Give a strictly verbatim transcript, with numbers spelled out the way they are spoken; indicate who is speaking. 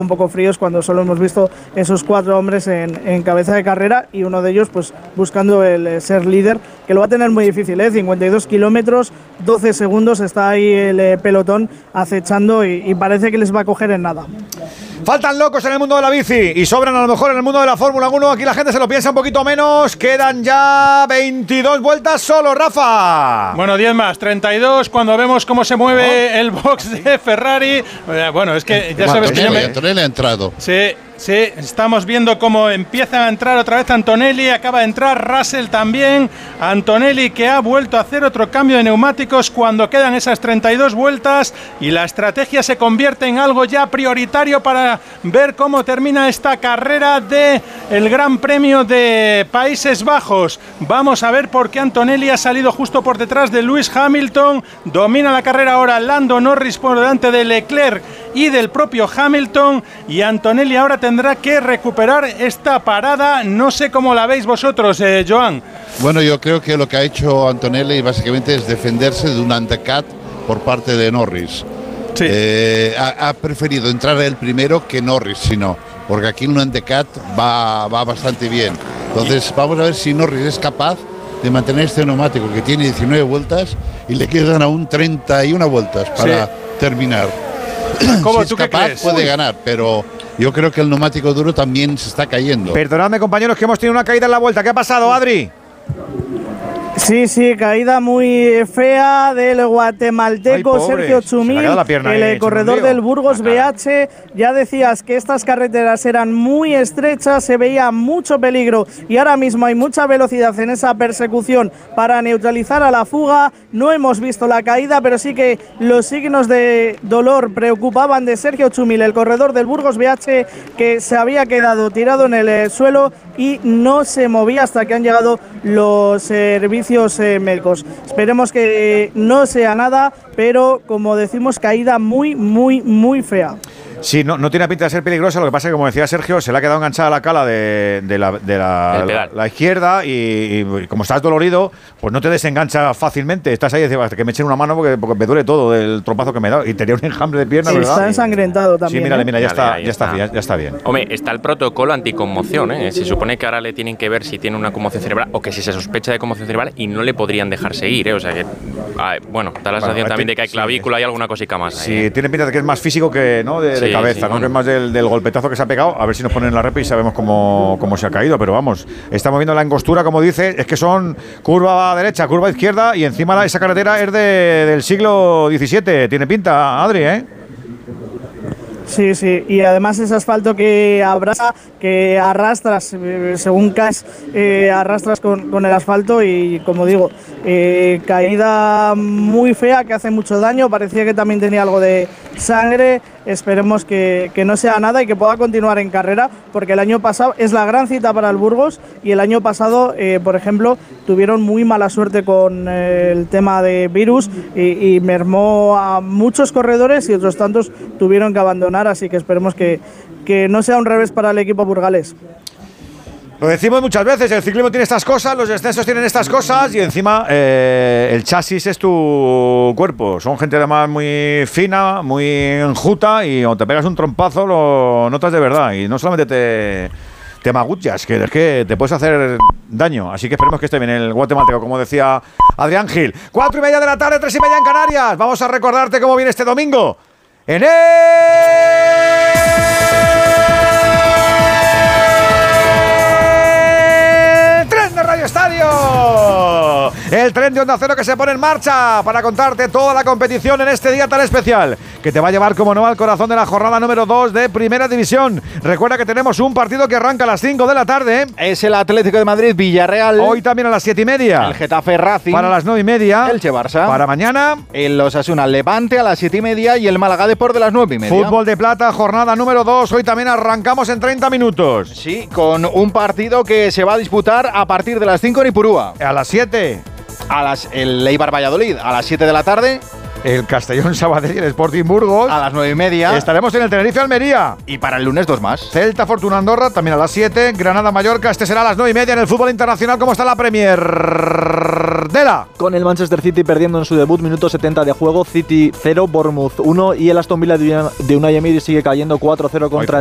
Speaker 1: un poco fríos cuando solo hemos visto esos cuatro hombres en, en cabeza de carrera y uno de ellos pues buscando el eh, ser líder, que lo va a tener muy difícil, ¿eh? cincuenta y dos kilómetros, doce segundos, está ahí el eh, pelotón acechando y, y parece que les va a coger en nada.
Speaker 2: Faltan locos en el mundo de la bici y sobran a lo mejor en el mundo de la Fórmula uno. Aquí la gente se lo piensa un poquito menos. Quedan ya veintidós vueltas solo, Rafa.
Speaker 3: Bueno, diez más, treinta y dos. Cuando vemos cómo se mueve oh. el box de Ferrari. Bueno, es que ya sabes que...
Speaker 4: Me... Antonelli ha entrado.
Speaker 3: Sí. Sí, estamos viendo cómo empieza a entrar otra vez Antonelli, acaba de entrar Russell también. Antonelli que ha vuelto a hacer otro cambio de neumáticos cuando quedan esas treinta y dos vueltas y la estrategia se convierte en algo ya prioritario para ver cómo termina esta carrera de el Gran Premio de Países Bajos. Vamos a ver por qué Antonelli ha salido justo por detrás de Lewis Hamilton. Domina la carrera ahora Lando Norris por delante de Leclerc y del propio Hamilton, y Antonelli ahora tendrá que recuperar esta parada. No sé cómo la veis vosotros, eh, Joan.
Speaker 4: Bueno, yo creo que lo que ha hecho Antonelli básicamente es defenderse de un undercut por parte de Norris. Sí. Eh, ha, ha preferido entrar el primero que Norris, si no, porque aquí un undercut va, va bastante bien. Entonces y... vamos a ver si Norris es capaz de mantener este neumático que tiene diecinueve vueltas y le quedan aún treinta y una vueltas para sí. terminar.
Speaker 3: ¿Cómo,
Speaker 4: si es
Speaker 3: ¿tú
Speaker 4: capaz,
Speaker 3: qué crees?
Speaker 4: puede
Speaker 3: Uy.
Speaker 4: ganar, pero yo creo que el neumático duro también se está cayendo.
Speaker 2: Perdonadme, compañeros, que hemos tenido una caída en la vuelta. ¿Qué ha pasado, Adri?
Speaker 1: Sí, sí, caída muy fea del guatemalteco
Speaker 2: Ay,
Speaker 1: Sergio Chumil, el corredor del Burgos B H. Ya decías que estas carreteras eran muy estrechas, se veía mucho peligro y ahora mismo hay mucha velocidad en esa persecución para neutralizar a la fuga. No hemos visto la caída, pero sí que los signos de dolor preocupaban de Sergio Chumil, el corredor del Burgos B H, que se había quedado tirado en el suelo y no se movía hasta que han llegado los servicios Eh, médicos. Esperemos que no sea nada, pero como decimos, caída muy, muy, muy fea.
Speaker 2: Sí, no, no tiene pinta de ser peligrosa. Lo que pasa es que, como decía Sergio, se le ha quedado enganchada la cala de, de, la, de la, la, la izquierda y, y como estás dolorido, pues no te desengancha fácilmente. Estás ahí y dices, que me echen una mano porque, porque me duele todo del trompazo que me he dado. Y tenía un enjambre de pierna,
Speaker 1: sí,
Speaker 2: ¿verdad?
Speaker 1: Está ensangrentado también.
Speaker 2: Sí, mira,
Speaker 1: ¿eh?
Speaker 2: mira, ya,
Speaker 5: Dale,
Speaker 2: está,
Speaker 5: ya,
Speaker 2: ya,
Speaker 5: está.
Speaker 2: está, ya, ya está bien.
Speaker 5: Hombre, está el protocolo anticonmoción, ¿eh? Se supone que ahora le tienen que ver si tiene una conmoción cerebral o que si se sospecha de conmoción cerebral y no le podrían dejar seguir, ¿eh? O sea que, ah, bueno, da la sensación bueno, también de que hay clavícula sí, y alguna cosica más.
Speaker 2: Sí,
Speaker 5: ahí, ¿eh?
Speaker 2: tiene pinta de que es más físico que ¿no? de,
Speaker 5: sí,
Speaker 2: de cabeza,
Speaker 5: sí,
Speaker 2: ¿no?
Speaker 5: bueno.
Speaker 2: Que es más del, del golpetazo que se ha pegado. A ver si nos ponen en la repa y sabemos cómo, cómo se ha caído. Pero vamos, estamos viendo la angostura, como dice, es que son curva derecha, curva izquierda y encima la, esa carretera es de, del siglo diecisiete. Tiene pinta, Adri, ¿eh?
Speaker 1: Sí, sí, y además es asfalto que abraza, que arrastras, eh, según caes, eh, arrastras con, con el asfalto y, como digo, eh, caída muy fea que hace mucho daño. Parecía que también tenía algo de sangre. Esperemos que, que no sea nada y que pueda continuar en carrera, porque el año pasado es la gran cita para el Burgos y el año pasado, eh, por ejemplo, tuvieron muy mala suerte con eh, el tema de virus y, y mermó a muchos corredores y otros tantos tuvieron que abandonar, así que esperemos que, que no sea un revés para el equipo burgalés.
Speaker 2: Lo decimos muchas veces, el ciclismo tiene estas cosas, los descensos tienen estas cosas y encima eh, el chasis es tu cuerpo. Son gente además muy fina, muy enjuta y cuando te pegas un trompazo lo notas de verdad y no solamente te, te magullas, que es que te puedes hacer daño. Así que esperemos que esté bien el guatemalteco, como decía Adrián Gil. Cuatro y media de la tarde, tres y media en Canarias. Vamos a recordarte cómo viene este domingo en el... Radio Estadio, el tren de Onda Cero que se pone en marcha para contarte toda la competición en este día tan especial que te va a llevar, como no, al corazón de la jornada número dos de Primera División. Recuerda que tenemos un partido que arranca a las cinco de la tarde.
Speaker 6: Es el Atlético de Madrid Villarreal.
Speaker 2: Hoy también a las siete y media.
Speaker 6: El Getafe Racing.
Speaker 2: Para las nueve y media.
Speaker 6: El Che Barça.
Speaker 2: Para mañana.
Speaker 6: El Osasuna Levante a las siete y media y el Málaga Depor de las nueve y media.
Speaker 2: Fútbol de plata, jornada número dos. Hoy también arrancamos en treinta minutos.
Speaker 6: Sí, con un partido que se va a disputar a partir de las cinco en Ipurúa.
Speaker 2: A las siete.
Speaker 6: A las, el Eibar Valladolid a las siete de la tarde.
Speaker 2: El Castellón Sabadell y el Sporting Burgos.
Speaker 6: A las nueve y media.
Speaker 2: Estaremos en el Tenerife Almería.
Speaker 6: Y para el lunes dos más.
Speaker 2: Celta Fortuna Andorra también a las siete. Granada Mallorca. Este será a las nueve y media en el fútbol internacional. ¿Cómo está la Premier Portela.
Speaker 6: Con el Manchester City perdiendo en su debut, minuto setenta de juego, City cero, Bournemouth uno y el Aston Villa de Unai Emery sigue cayendo cuatro cero contra